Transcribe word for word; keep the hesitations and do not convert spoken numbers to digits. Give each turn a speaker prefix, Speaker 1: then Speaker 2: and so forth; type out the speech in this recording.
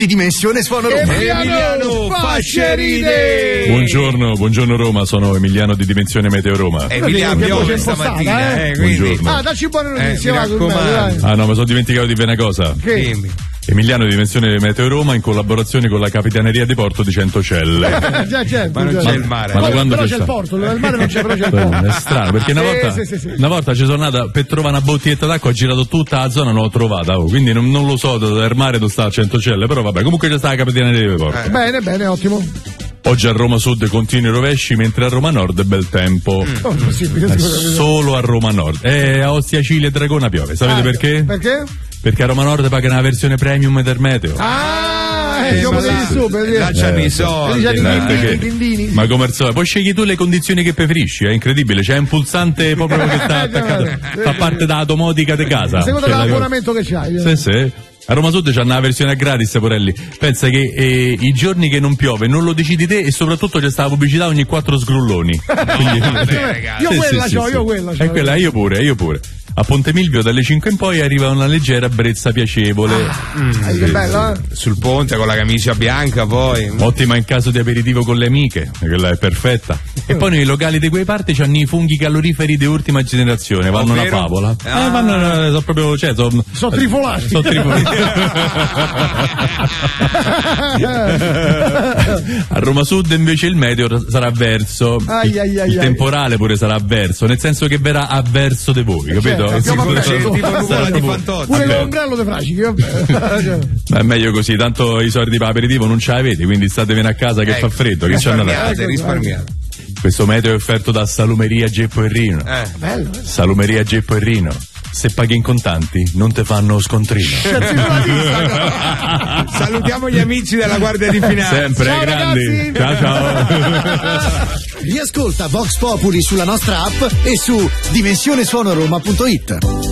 Speaker 1: di Dimensione Suono Roma.
Speaker 2: Emiliano Facceride.
Speaker 3: Buongiorno, buongiorno Roma, sono Emiliano di Dimensione Meteo Roma.
Speaker 2: Emiliano piove stamattina, eh, quindi.
Speaker 3: Buongiorno.
Speaker 4: Ah, dacci buone notizie,
Speaker 2: Eh, mi
Speaker 4: va, sul
Speaker 2: raccomando.
Speaker 4: meglio, dai.
Speaker 3: Ah no, mi sono dimenticato di dire una cosa.
Speaker 4: Che?
Speaker 2: Dimmi.
Speaker 3: Emiliano di Dimensione Meteo Roma in collaborazione con la Capitaneria di Porto di Centocelle.
Speaker 4: Già, certo,
Speaker 2: Ma non
Speaker 4: già.
Speaker 2: c'è il mare.
Speaker 3: Ma da
Speaker 4: Però-
Speaker 3: quando
Speaker 4: però
Speaker 3: c'è
Speaker 4: c'è il
Speaker 3: sta?
Speaker 4: porto, dove il mare non c'è, però c'è il porto.
Speaker 3: È strano perché una
Speaker 4: Sì,
Speaker 3: volta,
Speaker 4: sì, sì, sì.
Speaker 3: una volta ci sono andata per trovare una bottiglietta d'acqua, ho girato tutta la zona, non l'ho trovata, oh, quindi non, non lo so dal mare dove sta a Centocelle, però vabbè, comunque c'è sta la Capitaneria di Porto.
Speaker 4: Bene, bene, ottimo.
Speaker 3: Oggi a Roma Sud continui i rovesci, mentre a Roma Nord è bel tempo.
Speaker 4: Oh, possibile,
Speaker 3: Eh,
Speaker 4: sicuramente.
Speaker 3: Solo a Roma Nord. E a Ostia Cile e Dragona piove. Sapete
Speaker 4: Ah,
Speaker 3: perché?
Speaker 4: Perché?
Speaker 3: Perché a Roma Nord pagano la versione premium del meteo.
Speaker 4: Ah,
Speaker 2: Eh,
Speaker 4: eh,
Speaker 2: ma
Speaker 4: come
Speaker 2: là-
Speaker 4: devi su, per dire.
Speaker 2: là c'hanno
Speaker 3: Eh,
Speaker 2: i
Speaker 3: sì.
Speaker 2: soldi.
Speaker 4: Vedi, c'hanno i
Speaker 2: là.
Speaker 3: Niente
Speaker 4: dindini,
Speaker 3: che-
Speaker 4: dindini.
Speaker 3: Ma come al solito, poi scegli tu le condizioni che preferisci, è incredibile. C'è un pulsante proprio che sta attaccato, fa parte della domotica di casa.
Speaker 4: Secondo
Speaker 3: Cioè, la-
Speaker 4: l'abbonamento che c'hai.
Speaker 3: Sì,
Speaker 4: eh.
Speaker 3: sì. A Roma Sud c'hanno la versione a gratis, Porelli. Pensa che eh, i giorni che non piove non lo decidi te e soprattutto c'è sta la pubblicità ogni quattro sgrulloni. Quindi-
Speaker 2: ragazzi.
Speaker 4: Io
Speaker 3: Sì,
Speaker 4: quella
Speaker 3: sì,
Speaker 4: c'ho,
Speaker 3: sì,
Speaker 4: io
Speaker 3: sì.
Speaker 4: quella c'ho.
Speaker 3: E quella io pure, io pure. A Ponte Milvio dalle cinque in poi arriva una leggera brezza piacevole.
Speaker 4: Eh, che bella, eh?
Speaker 2: Sul ponte con la camicia bianca poi.
Speaker 3: Ottima in caso di aperitivo con le amiche, quella è perfetta. E poi nei locali di quei parti c'hanno i funghi caloriferi di ultima generazione, vanno
Speaker 2: Ovvero?
Speaker 3: una favola.
Speaker 2: Ah.
Speaker 3: Eh, vanno, eh, sono proprio, cioè, sono,
Speaker 4: Sono trifolati.
Speaker 3: sono trifolati. A Roma Sud invece il meteo sarà avverso,
Speaker 4: Ai,
Speaker 3: il,
Speaker 4: ai, ai,
Speaker 3: il
Speaker 4: ai.
Speaker 3: temporale pure sarà avverso, nel senso che verrà avverso di voi, capito?
Speaker 4: Certo,
Speaker 3: Sì,
Speaker 4: abbiamo
Speaker 3: pure-
Speaker 4: capito.
Speaker 2: Tipo nuvola
Speaker 3: sarà
Speaker 2: di
Speaker 3: proprio-
Speaker 2: Fantozzi.
Speaker 4: Pure
Speaker 3: Vabbè.
Speaker 4: l'ombrello dei fracichi, vabbè.
Speaker 3: Ma è meglio così, tanto i soldi per l'aperitivo non ce l'avete, quindi statevene a casa che
Speaker 2: Ecco,
Speaker 3: fa freddo, che c'hanno da
Speaker 2: risparmiate, risparmiate.
Speaker 3: Questo meteo è offerto da Salumeria Geppo e Rino.
Speaker 2: Eh.
Speaker 4: Bello, eh.
Speaker 3: Salumeria Geppo e Rino. Se paghi in contanti, non te fanno scontrino.
Speaker 2: Salutiamo gli amici della Guardia di Finanza.
Speaker 3: Sempre,
Speaker 4: Ciao,
Speaker 3: eh, grandi.
Speaker 4: ragazzi.
Speaker 3: Ciao, ciao.
Speaker 1: Riascolta Vox Populi sulla nostra app e su dimensionesuonoroma punto it.